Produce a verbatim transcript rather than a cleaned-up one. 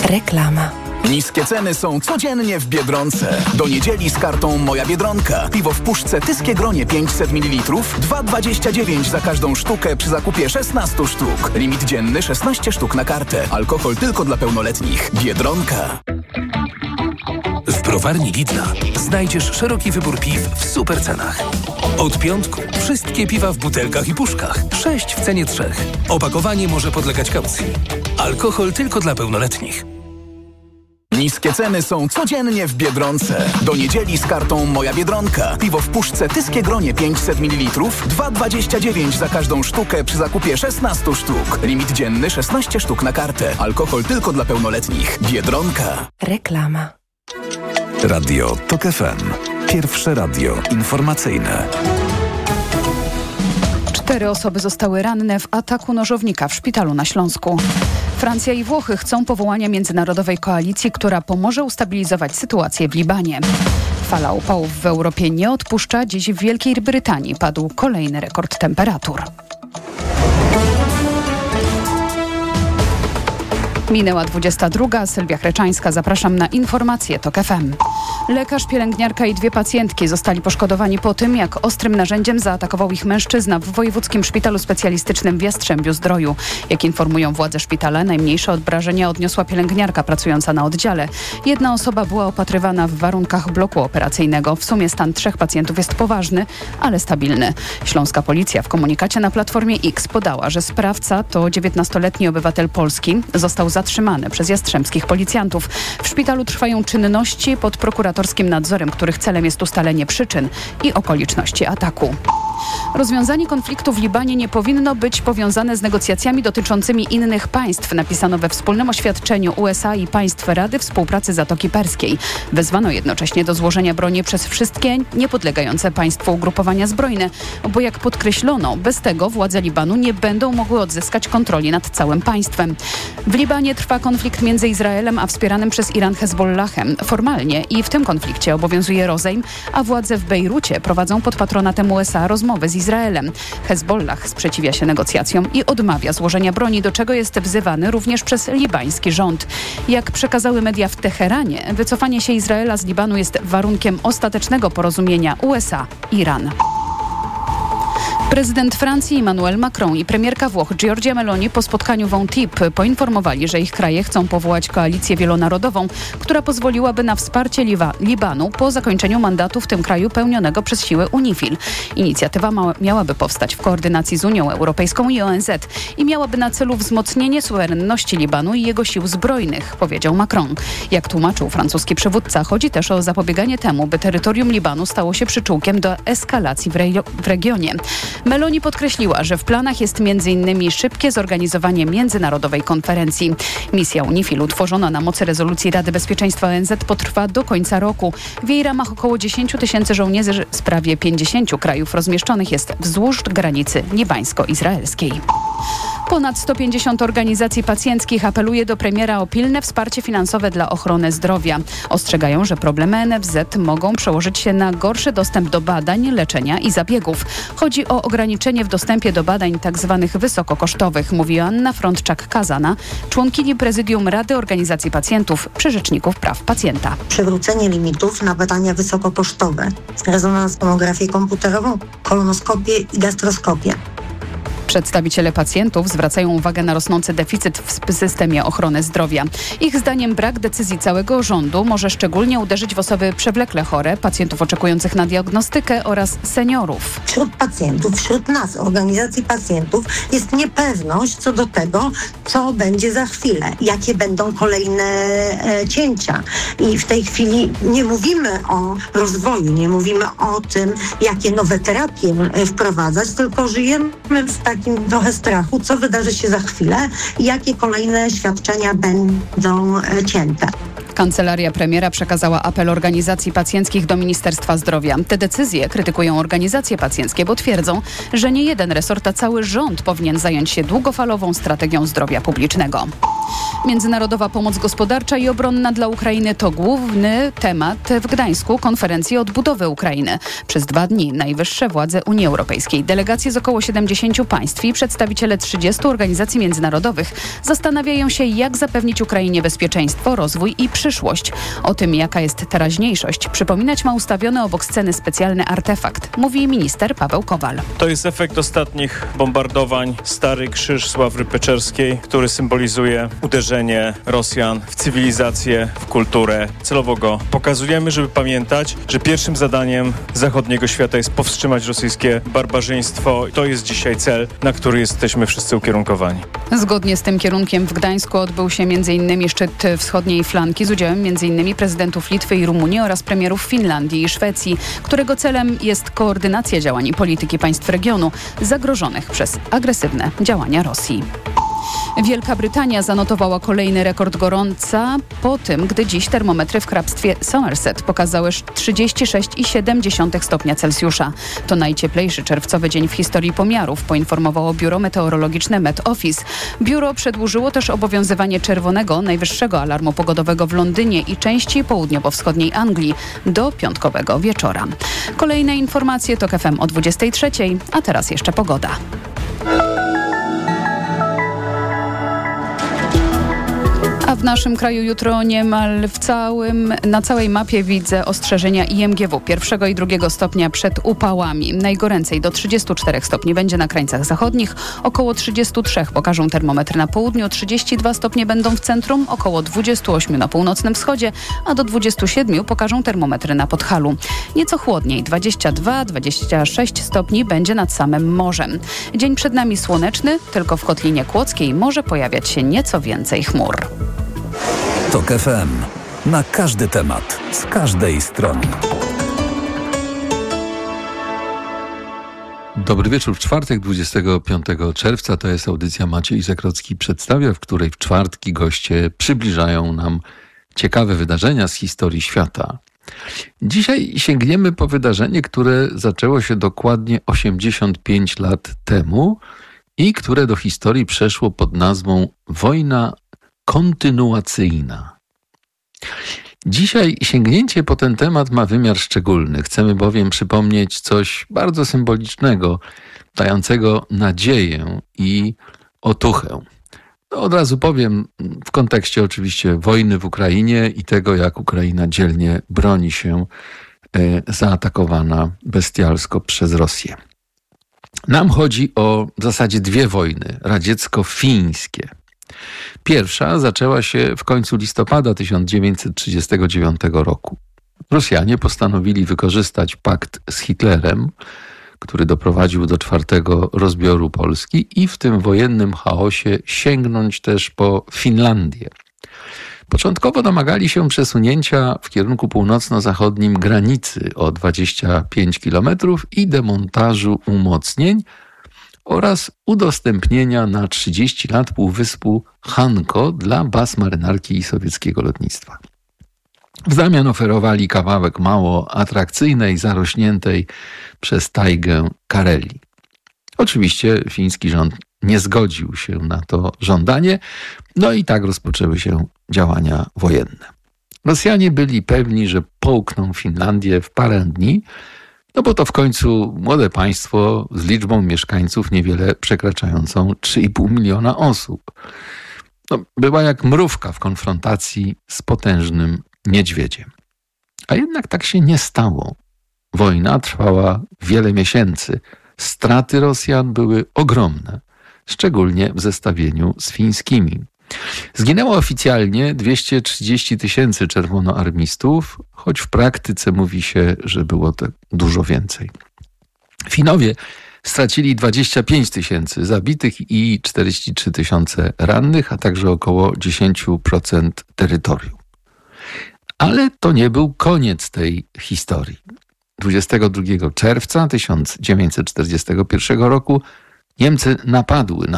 Reklama. Niskie ceny są codziennie w Biedronce. Do niedzieli z kartą Moja Biedronka. Piwo w puszce Tyskie Gronie pięćset mililitrów, dwa dwadzieścia dziewięć za każdą sztukę przy zakupie szesnaście sztuk. Limit dzienny szesnaście sztuk na kartę. Alkohol tylko dla pełnoletnich. Biedronka. W browarni Lidla znajdziesz szeroki wybór piw w super cenach. Od piątku wszystkie piwa w butelkach i puszkach. Sześć w cenie trzech. Opakowanie może podlegać kaucji. Alkohol tylko dla pełnoletnich. Niskie ceny są codziennie w Biedronce. Do niedzieli z kartą Moja Biedronka. Piwo w puszce Tyskie Gronie pięćset mililitrów, dwa dwadzieścia dziewięć za każdą sztukę przy zakupie szesnaście sztuk. Limit dzienny szesnaście sztuk na kartę. Alkohol tylko dla pełnoletnich. Biedronka. Reklama. Radio TOK F M. Pierwsze radio informacyjne. Cztery osoby zostały ranne w ataku nożownika w szpitalu na Śląsku. Francja i Włochy chcą powołania międzynarodowej koalicji, która pomoże ustabilizować sytuację w Libanie. Fala upałów w Europie nie odpuszcza. Dziś w Wielkiej Brytanii padł kolejny rekord temperatur. Minęła dwudziesta druga. Sylwia Chreczańska. Zapraszam na informacje TOK F M. Lekarz, pielęgniarka i dwie pacjentki zostali poszkodowani po tym, jak ostrym narzędziem zaatakował ich mężczyzna w Wojewódzkim Szpitalu Specjalistycznym w Jastrzębiu-Zdroju. Jak informują władze szpitala, najmniejsze obrażenia odniosła pielęgniarka pracująca na oddziale. Jedna osoba była opatrywana w warunkach bloku operacyjnego. W sumie stan trzech pacjentów jest poważny, ale stabilny. Śląska policja w komunikacie na Platformie X podała, że sprawca to dziewiętnastoletni obywatel Polski. Został zatrzymany przez jastrzębskich policjantów. W szpitalu trwają czynności pod prokuratorskim nadzorem, których celem jest ustalenie przyczyn i okoliczności ataku. Rozwiązanie konfliktu w Libanie nie powinno być powiązane z negocjacjami dotyczącymi innych państw, napisano we wspólnym oświadczeniu U S A i państw Rady Współpracy Zatoki Perskiej. Wezwano jednocześnie do złożenia broni przez wszystkie niepodlegające państwu ugrupowania zbrojne, bo jak podkreślono, bez tego władze Libanu nie będą mogły odzyskać kontroli nad całym państwem. W Libanie trwa konflikt między Izraelem a wspieranym przez Iran Hezbollahem. Formalnie i w tym konflikcie obowiązuje rozejm, a władze w Bejrucie prowadzą pod patronatem U S A rozmowy z Izraelem. Hezbollah sprzeciwia się negocjacjom i odmawia złożenia broni, do czego jest wzywany również przez libański rząd. Jak przekazały media w Teheranie, wycofanie się Izraela z Libanu jest warunkiem ostatecznego porozumienia U S A-Iran. Prezydent Francji Emmanuel Macron i premierka Włoch Giorgia Meloni po spotkaniu w Antibes poinformowali, że ich kraje chcą powołać koalicję wielonarodową, która pozwoliłaby na wsparcie Liwa- Libanu po zakończeniu mandatu w tym kraju pełnionego przez siły UNIFIL. Inicjatywa ma- miałaby powstać w koordynacji z Unią Europejską i O N Z i miałaby na celu wzmocnienie suwerenności Libanu i jego sił zbrojnych, powiedział Macron. Jak tłumaczył francuski przywódca, chodzi też o zapobieganie temu, by terytorium Libanu stało się przyczółkiem do eskalacji w, re- w regionie. Meloni podkreśliła, że w planach jest między innymi szybkie zorganizowanie międzynarodowej konferencji. Misja UNIFIL utworzona na mocy rezolucji Rady Bezpieczeństwa O N Z potrwa do końca roku. W jej ramach około dziesięć tysięcy żołnierzy z prawie pięćdziesięciu krajów rozmieszczonych jest wzdłuż granicy libańsko-izraelskiej. Ponad sto pięćdziesiąt organizacji pacjenckich apeluje do premiera o pilne wsparcie finansowe dla ochrony zdrowia. Ostrzegają, że problemy N F Z mogą przełożyć się na gorszy dostęp do badań, leczenia i zabiegów. Chodzi o ograniczenie w dostępie do badań tzw. wysokokosztowych, mówi Anna Frączczak-Kazana, członkini prezydium Rady Organizacji Pacjentów przy Rzeczniku Praw Pacjenta. Przywrócenie limitów na badania wysokokosztowe, rezonans, tomografię komputerową, kolonoskopię i gastroskopię. Przedstawiciele pacjentów zwracają uwagę na rosnący deficyt w systemie ochrony zdrowia. Ich zdaniem brak decyzji całego rządu może szczególnie uderzyć w osoby przewlekle chore, pacjentów oczekujących na diagnostykę oraz seniorów. Wśród pacjentów, wśród nas, organizacji pacjentów jest niepewność co do tego, co będzie za chwilę, jakie będą kolejne e, cięcia. I w tej chwili nie mówimy o rozwoju, nie mówimy o tym, jakie nowe terapie e, wprowadzać, tylko żyjemy w takim trochę strachu, co wydarzy się za chwilę i jakie kolejne świadczenia będą e, cięte. Kancelaria premiera przekazała apel organizacji pacjenckich do Ministerstwa Zdrowia. Te decyzje krytykują organizacje pacjenckie, bo twierdzą, że nie jeden resort, a cały rząd powinien zająć się długofalową strategią zdrowia publicznego. Międzynarodowa pomoc gospodarcza i obronna dla Ukrainy to główny temat w Gdańsku konferencji odbudowy Ukrainy. Przez dwa dni najwyższe władze Unii Europejskiej, delegacje z około siedemdziesięciu państw i przedstawiciele trzydziestu organizacji międzynarodowych zastanawiają się, jak zapewnić Ukrainie bezpieczeństwo, rozwój i przyszłość. O tym, jaka jest teraźniejszość, przypominać ma ustawiony obok sceny specjalny artefakt, mówi minister Paweł Kowal. To jest efekt ostatnich bombardowań. Stary Krzyż Sławry Peczerskiej, który symbolizuje uderzenie Rosjan w cywilizację, w kulturę. Celowo go pokazujemy, żeby pamiętać, że pierwszym zadaniem zachodniego świata jest powstrzymać rosyjskie barbarzyństwo. To jest dzisiaj cel, na który jesteśmy wszyscy ukierunkowani. Zgodnie z tym kierunkiem w Gdańsku odbył się m.in. szczyt wschodniej flanki z udziałem m.in. prezydentów Litwy i Rumunii oraz premierów Finlandii i Szwecji, którego celem jest koordynacja działań i polityki państw regionu zagrożonych przez agresywne działania Rosji. Wielka Brytania zanotowała kolejny rekord gorąca po tym, gdy dziś termometry w hrabstwie Somerset pokazały trzydzieści sześć przecinek siedem stopnia Celsjusza. To najcieplejszy czerwcowy dzień w historii pomiarów, poinformowało biuro meteorologiczne Met Office. Biuro przedłużyło też obowiązywanie czerwonego, najwyższego alarmu pogodowego w Londynie i części południowo-wschodniej Anglii do piątkowego wieczora. Kolejne informacje to Tok F M o dwudziestej trzeciej, a teraz jeszcze pogoda. A w naszym kraju jutro niemal w całym, na całej mapie widzę ostrzeżenia I M G W pierwszego i drugiego stopnia przed upałami. Najgoręcej do trzydziestu czterech stopni będzie na krańcach zachodnich, około trzydziestu trzech pokażą termometry na południu, trzydzieści dwa stopnie będą w centrum, około dwudziestu ośmiu na północnym wschodzie, a do dwudziestu siedmiu pokażą termometry na Podhalu. Nieco chłodniej, dwadzieścia dwa do dwudziestu sześciu stopni będzie nad samym morzem. Dzień przed nami słoneczny, tylko w Kotlinie Kłodzkiej może pojawiać się nieco więcej chmur. Tok F M. Na każdy temat, z każdej strony. Dobry wieczór. W czwartek, dwudziestego piątego czerwca, to jest audycja Maciej Zakrocki przedstawia, w której w czwartki goście przybliżają nam ciekawe wydarzenia z historii świata. Dzisiaj sięgniemy po wydarzenie, które zaczęło się dokładnie osiemdziesiąt pięć lat temu i które do historii przeszło pod nazwą Wojna kontynuacyjna. Dzisiaj sięgnięcie po ten temat ma wymiar szczególny. Chcemy bowiem przypomnieć coś bardzo symbolicznego, dającego nadzieję i otuchę. No, od razu powiem, w kontekście oczywiście wojny w Ukrainie i tego, jak Ukraina dzielnie broni się e, zaatakowana bestialsko przez Rosję. Nam chodzi o w zasadzie dwie wojny radziecko-fińskie. Pierwsza zaczęła się w końcu listopada tysiąc dziewięćset trzydziestego dziewiątego roku. Rosjanie postanowili wykorzystać pakt z Hitlerem, który doprowadził do czwartego rozbioru Polski i w tym wojennym chaosie sięgnąć też po Finlandię. Początkowo domagali się przesunięcia w kierunku północno-zachodnim granicy o dwadzieścia pięć kilometrów i demontażu umocnień oraz udostępnienia na trzydzieści lat półwyspu Hanko dla baz marynarki i sowieckiego lotnictwa. W zamian oferowali kawałek mało atrakcyjnej, zarośniętej przez tajgę Karelii. Oczywiście fiński rząd nie zgodził się na to żądanie, no i tak rozpoczęły się działania wojenne. Rosjanie byli pewni, że połkną Finlandię w parę dni, no bo to w końcu młode państwo z liczbą mieszkańców niewiele przekraczającą trzy i pół miliona osób. No, była jak mrówka w konfrontacji z potężnym niedźwiedziem. A jednak tak się nie stało. Wojna trwała wiele miesięcy. Straty Rosjan były ogromne, szczególnie w zestawieniu z fińskimi. Zginęło oficjalnie dwieście trzydzieści tysięcy czerwonoarmistów, choć w praktyce mówi się, że było to dużo więcej. Finowie stracili dwadzieścia pięć tysięcy zabitych i czterdzieści trzy tysiące rannych, a także około dziesięć procent terytorium. Ale to nie był koniec tej historii. dwudziestego drugiego czerwca tysiąc dziewięćset czterdziestego pierwszego roku Niemcy napadły na